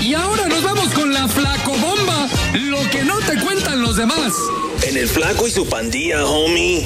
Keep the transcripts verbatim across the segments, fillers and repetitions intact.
Y ahora nos vamos con la flacobomba, lo que no te cuentan los demás. En el Flaco y su pandilla, homie.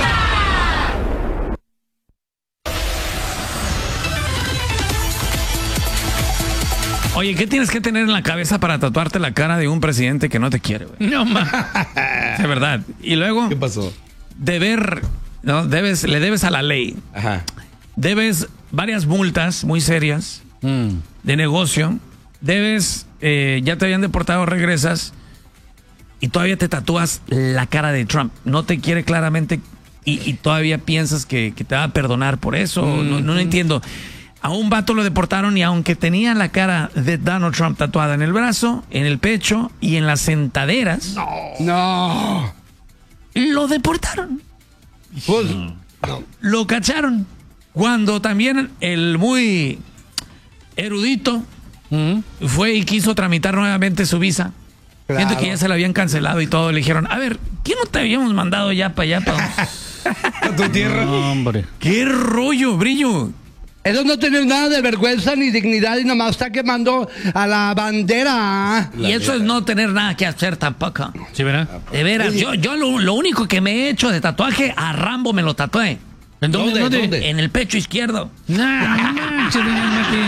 Oye, ¿qué tienes que tener en la cabeza para tatuarte la cara de un presidente que no te quiere, güey? No, ma. De verdad. Y luego, ¿Qué pasó? deber, ¿no? Debes, le debes a la ley. Ajá. Debes varias multas muy serias Mm. de negocio. Debes, eh, ya te habían deportado, regresas y todavía te tatúas la cara de Trump. No te quiere claramente y, y todavía piensas que, que te va a perdonar por eso. Mm. No, no entiendo. A un vato lo deportaron y aunque tenía la cara de Donald Trump tatuada en el brazo, en el pecho y en las sentaderas, No. lo deportaron. Pues, Lo cacharon. Cuando también el muy erudito Mm. fue y quiso tramitar nuevamente su visa. Claro. Siento que ya se la habían cancelado y todo. Le dijeron, a ver, ¿qué no te habíamos mandado ya para allá? Pa? a tu tierra. No, hombre. ¿Qué rollo, Brillo? Eso no tiene nada de vergüenza ni dignidad y nomás está quemando a la bandera. Y eso es no tener nada que hacer tampoco. ¿Sí, verá? De veras, yo, yo lo, lo único que me he hecho de tatuaje, a Rambo me lo tatué. ¿En dónde? ¿Dónde? ¿Dónde? ¿Dónde? En el pecho izquierdo. Nah, no manches, doña Mati.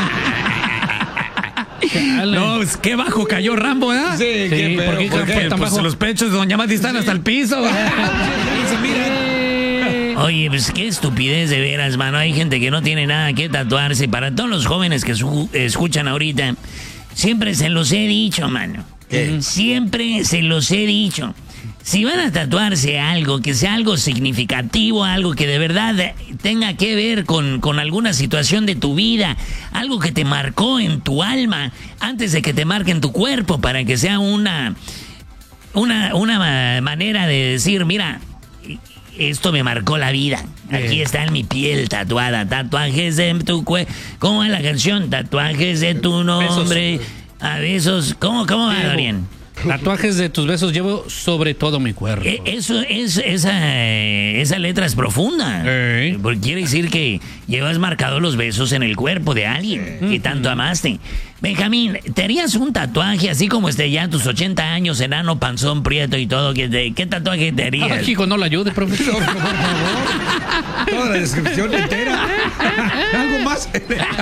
Chale. No, pues, qué bajo cayó Rambo, ¿eh? Sí, qué ¿por pedo, qué ¿por fue qué? tan Pues bajo? los pechos de Doña Mati están hasta el piso. Oye, pues qué estupidez de veras, mano. Hay gente que no tiene nada que tatuarse. Para todos los jóvenes que su- escuchan ahorita, siempre se los he dicho, mano. ¿Qué? Siempre se los he dicho. Si van a tatuarse algo, que sea algo significativo, algo que de verdad tenga que ver con, con alguna situación de tu vida, algo que te marcó en tu alma, antes de que te marque en tu cuerpo, para que sea una, una, una ma- manera de decir, mira, esto me marcó la vida. Aquí está en mi piel tatuada. Tatuajes de tu cuerpo. ¿Cómo es la canción? Tatuajes de tu nombre. A besos. ¿Cómo, cómo va, Dorian? Tatuajes de tus besos llevo sobre todo mi cuerpo. E- Eso es, esa, eh, esa letra es profunda. Ey. Porque quiere decir que llevas marcados los besos en el cuerpo de alguien que tanto amaste. Benjamín, ¿te harías un tatuaje así como este ya a tus ochenta años, enano, panzón, prieto y todo? ¿Qué, te- qué tatuaje te harías? Ay, hijo, no lo ayude, profesor. Por favor. Toda la descripción entera. ¿Algo más?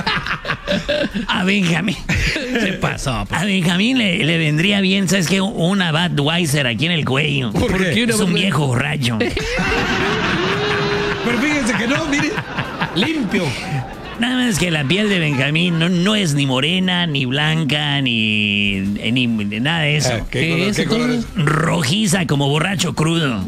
A Benjamín. ¿Qué pasó? A Benjamín le, le vendría bien, ¿sabes qué? Una Budweiser aquí en el cuello. ¿Por qué? Es un viejo borracho. Pero fíjense que no, mire. Limpio. Nada más que la piel de Benjamín no, no es ni morena, ni blanca, ni, ni, ni nada de eso. Ah, ¿Qué, ¿Qué color, es, ¿qué color es? entonces? Rojiza como borracho crudo.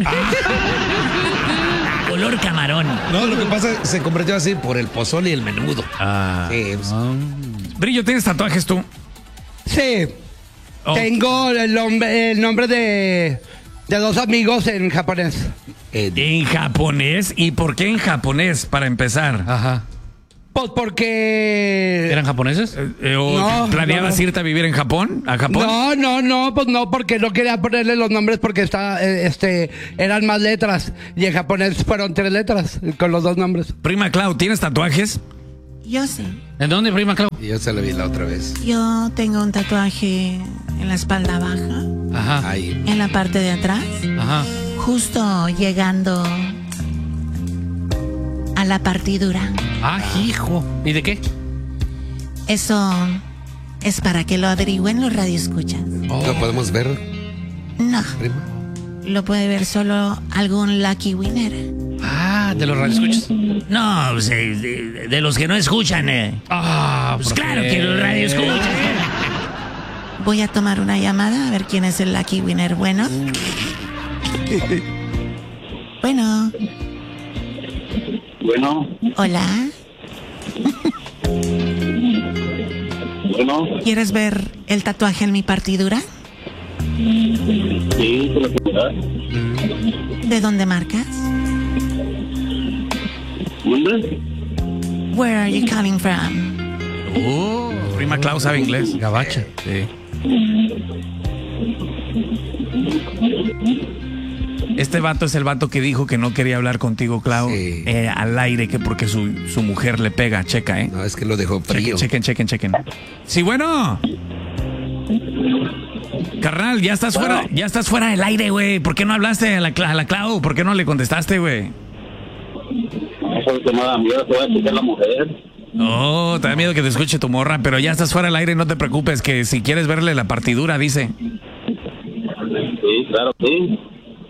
Color camarón. No, lo que pasa es que se convirtió así por el pozole y el menudo. Ah. Sí, pues, Brillo, ¿tienes tatuajes tú? Sí, Oh. tengo el nombre, el nombre de, de dos amigos en japonés. eh, En japonés. ¿Y por qué en japonés, para empezar? Ajá. Pues porque... ¿Eran japoneses? Eh, ¿O No, planeabas no. irte a vivir en Japón? ¿A Japón? No, no, no, pues no, porque no quería ponerle los nombres porque está, eh, este, eran más letras y en japonés fueron tres letras con los dos nombres. Prima Clau, ¿tienes tatuajes? Yo sí. ¿En dónde, prima Clau? y yo se la vi la otra vez. Yo tengo un tatuaje en la espalda baja, Ajá. Ahí. en la parte de atrás, Ajá. justo llegando a la partidura. Ah, hijo. ¿Y de qué? Eso es para que lo averigüen los radioescuchas. ¿Lo podemos ver, No, prima? lo puede ver solo algún lucky winner. Ah, ¿de los radioescuchas? No, pues, eh, de, de los que no escuchan. Eh. Ah, Pues ¿por claro qué? que los radio escuchan. Voy a tomar una llamada a ver quién es el lucky winner bueno. Bueno, Bueno, hola. bueno, ¿Quieres ver el tatuaje en mi partidura? sí, por la ciudad. ¿De dónde marcas? ¿Dónde? Where are you coming from? Oh, prima Clau sabe inglés. Gabacha. Sí. Este vato es el vato que dijo que no quería hablar contigo, Clau, Sí. eh, al aire, que porque su, su mujer le pega. Checa, ¿eh? No, es que lo dejó frío. Chequen, chequen, chequen, chequen. Sí, bueno. Carnal, ya estás Bueno. fuera, ya estás fuera del aire, güey. ¿Por qué no hablaste a la, Cla- a la Clau? ¿Por qué no le contestaste, güey? No sé qué me da miedo, te voy a escuchar la mujer. Oh, te da miedo que te escuche tu morra, pero ya estás fuera del aire, no te preocupes, que si quieres verle la partidura, dice. Sí, claro, sí.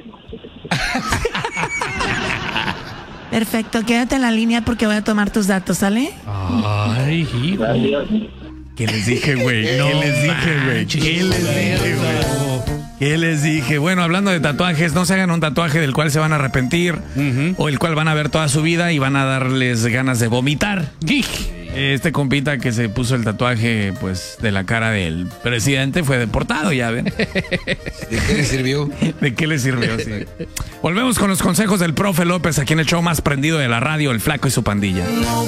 Perfecto, quédate en la línea porque voy a tomar tus datos, ¿sale? Ay, hijo. Gracias. ¿Qué les dije, güey? ¿Qué les dije, güey? ¿Qué les dije, güey? ¿Qué les dije? Bueno, hablando de tatuajes, no se hagan un tatuaje del cual se van a arrepentir Ujú. o el cual van a ver toda su vida y van a darles ganas de vomitar. Este compita que se puso el tatuaje, pues, de la cara del presidente fue deportado, ya ven. ¿De qué le sirvió? ¿De qué le sirvió? Sí. Volvemos con los consejos del profe López aquí en el show más prendido de la radio, El Flaco y su pandilla.